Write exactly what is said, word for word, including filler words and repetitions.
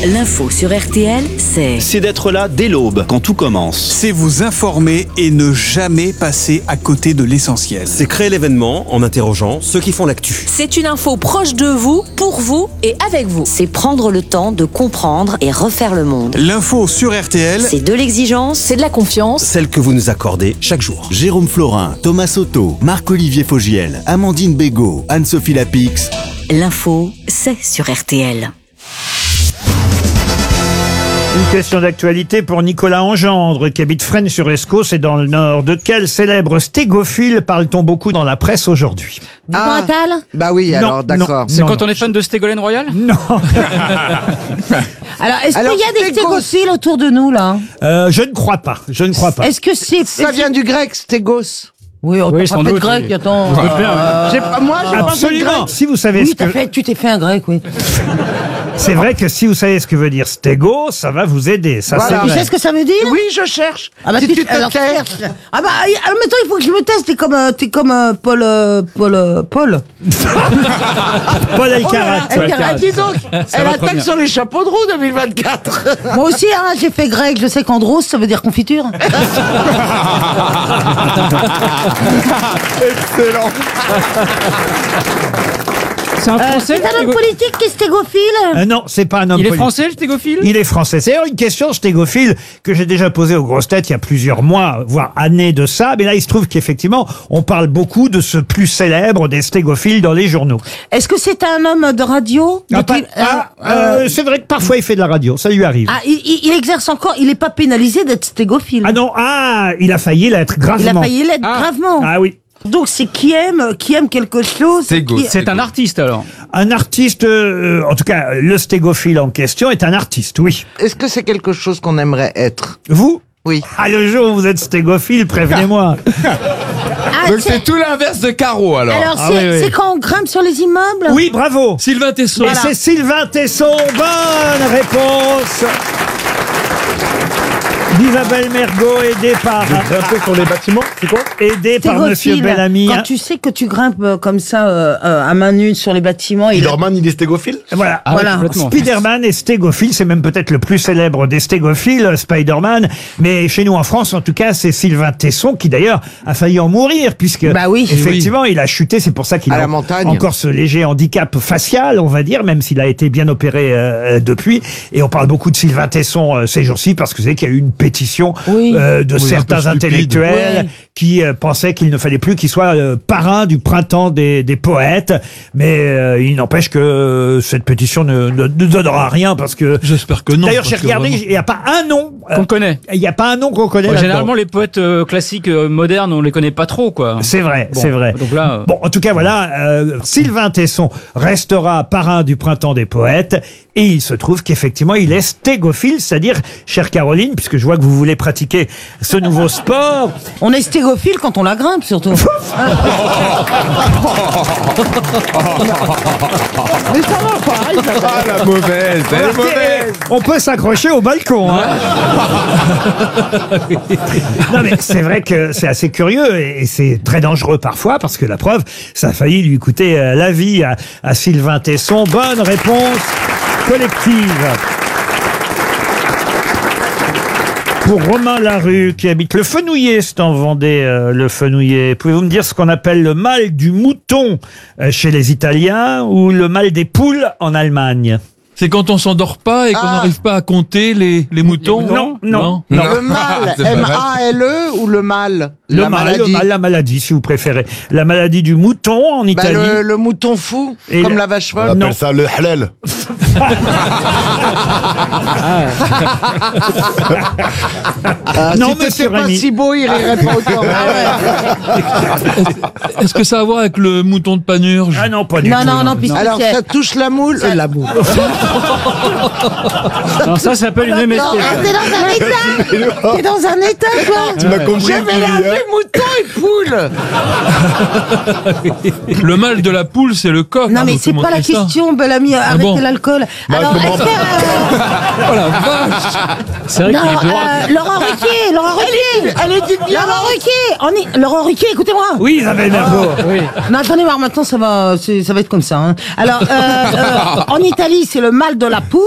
L'info sur R T L, c'est... C'est d'être là dès l'aube, quand tout commence. C'est vous informer et ne jamais passer à côté de l'essentiel. C'est créer l'événement en interrogeant ceux qui font l'actu. C'est une info proche de vous, pour vous et avec vous. C'est prendre le temps de comprendre et refaire le monde. L'info sur R T L, C'est de l'exigence, c'est de la confiance. Celle que vous nous accordez chaque jour. Jérôme Florin, Thomas Soto, Marc-Olivier Fogiel, Amandine Bégaud, Anne-Sophie Lapix. L'info, c'est sur R T L. Une question d'actualité pour Nicolas Engendre, qui habite Fresnes-sur-Escaut, c'est dans le Nord. De quel célèbre stégophile parle-t-on beaucoup dans la presse aujourd'hui? Ah, bah oui, Non, alors d'accord. non. C'est quand on est fan de Ségolène Royal? Non, Alors, est-ce Alors, qu'il y a des stégos. stégophiles autour de nous, là? euh, je ne crois pas, je ne crois pas. Est-ce que c'est... Ça vient du grec, stégos. Oui, on Oui, t'a sans pas fait de doute, grec, oui. attends. Je peux bien, oui. Euh, J'ai pas- Moi, j'ai pas fait de Absolument, grec. si vous savez Oui, ce t'as que... fait, tu t'es fait un grec, oui. C'est vrai que si vous savez ce que veut dire stégo, ça va vous aider, ça Voilà. c'est Tu vrai. sais ce que ça veut dire? Oui, je cherche. Ah bah si tu, tu te alors, tu tais. cherches. Ah bah alors maintenant il faut que je me teste. T'es comme euh, t'es comme euh, Paul euh, Paul euh, Paul. Paul Elkarat. Elle, elle, dis donc, elle va trop attaque bien. sur les chapeaux de roue deux mille vingt-quatre. Moi aussi hein, j'ai fait grec. Je sais qu'andros ça veut dire confiture. Excellent. C'est un Euh, français c'est un le homme stégo- politique qui est stégophile. Euh, non, c'est pas un homme Il est politique. français le stégophile? Il est français. C'est d'ailleurs une question stégophile que j'ai déjà posée aux grosses têtes il y a plusieurs mois, voire années de ça. Mais là, il se trouve qu'effectivement, on parle beaucoup de ce plus célèbre des stégophiles dans les journaux. Est-ce que c'est un homme de radio? Ah, De pas- qui- ah, euh, euh, euh, c'est vrai que parfois il fait de la radio, ça lui arrive. ah, il, il- il exerce encore. Il est pas pénalisé d'être stégophile. Ah non, ah, il a failli l'être il gravement. a failli l'être Ah. gravement. Ah oui. Donc c'est qui aime qui aime quelque chose. qui- C'est un artiste alors. Un artiste, euh, en tout cas, le stégophile en question est un artiste, oui. Est-ce que c'est quelque chose qu'on aimerait être? Vous? Oui. Ah, le jour où vous êtes stégophile, prévenez-moi. Ah, Donc c'est- c'est tout l'inverse de Caro alors. Alors Ah c'est oui, oui. c'est quand on grimpe sur les immeubles. Oui, bravo. Sylvain Tesson. Et c'est Sylvain Tesson. Bonne réponse d'Isabelle Mergo, aidée par, Grimper sur les bâtiments, c'est quoi? aidée par Monsieur Stégophile. Bellamy. Quand tu sais que tu grimpes euh, comme ça euh, euh, à main nue sur les bâtiments, il Spiderman, il est stégophile? Voilà. Ah ouais, Voilà. complètement. Spider-Man est stégophile, c'est même peut-être le plus célèbre des stégophiles, Spider-Man. Mais chez nous en France, en tout cas, c'est Sylvain Tesson qui d'ailleurs a failli en mourir puisque Bah oui. effectivement il a chuté. C'est pour ça qu'il À a la montagne. encore ce léger handicap facial, on va dire, même s'il a été bien opéré euh, depuis. Et on parle beaucoup de Sylvain Tesson euh, ces jours-ci parce que vous savez qu'il y a eu une pétition Oui. euh, de Oui, un certains peu stupide. intellectuels Ouais. qui euh, pensaient qu'il ne fallait plus qu'il soit euh, parrain du printemps des, des poètes. Mais euh, il n'empêche que euh, cette pétition ne, ne, ne donnera rien parce que... J'espère que non. D'ailleurs, j'ai parce que regardé, vraiment- il n'y a pas un nom. euh, Qu'on connaît. Il n'y a pas un nom qu'on connaît. Ouais, là-dedans. généralement les poètes euh, classiques euh, modernes on les connaît pas trop quoi. C'est vrai, Bon, c'est vrai. Donc là. euh, Bon, en tout cas, voilà, euh, Sylvain Tesson restera parrain du printemps des poètes. Et il se trouve qu'effectivement, il est stégophile, c'est-à-dire, chère Caroline, puisque je vois que vous voulez pratiquer ce nouveau sport. on est stégophile quand on la grimpe surtout. Mais ça va pas, il va pas. Ah la mauvaise, elle est Alors, mauvaise. on peut s'accrocher au balcon. Hein. Non mais c'est vrai que c'est assez curieux et et c'est très dangereux parfois parce que la preuve, ça a failli lui coûter euh, la vie à, à Sylvain Tesson. Bonne réponse collective. Pour Romain Larue, qui habite le Fenouillet, c'est en Vendée, euh, le Fenouillet. Pouvez-vous me dire ce qu'on appelle le mal du mouton euh, chez les Italiens ou le mal des poules en Allemagne? C'est quand on s'endort pas et qu'on Ah. n'arrive pas à compter les, les moutons. Non, non. Le mal, C'est pas M A L E ou le mal? Le La mal, le maladie. mal, la maladie, si vous préférez. La maladie du mouton en Bah, Italie. le, le mouton fou, Et comme le- la vache On folle. appelle Non. ça le halal. Ah, Non, si t'étais monsieur pas Rémy. si beau, il rirait pas autant. Est-ce que ça a à voir avec le mouton de Panurge? Ah non, pas du Non, tout. non, non, puisque Alors, c'est- ça touche la moule. Euh, la moule. non, ça s'appelle une M S T. Ah, ça. t'es dans un état. T'es dans un état, toi. Tu m'as compris, J'avais Julie, hein. lavé mouton et poule. Le mal de la poule, c'est le coq. Non hein, mais faut c'est pas la montrer ça. question, Bellamy. Arrêtez bon l'alcool. Bah, Alors, comment- est-ce que euh, Oh la vache. C'est vrai non, qu'il est droit. euh, Laurent Ruquier, Laurent Ruquier, elle est du Laurent Ruquier, on est Laurent Ruquier, écoutez-moi. Oui, Isabelle Mergo. Oui. Non, attendez voir, maintenant ça va, c'est- ça va être comme ça. Hein. Alors, euh, euh, en Italie, c'est le mal de la poule.